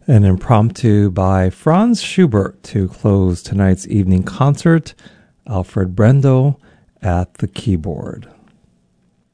An impromptu by Franz Schubert to close tonight's evening concert. Alfred Brendel at the keyboard.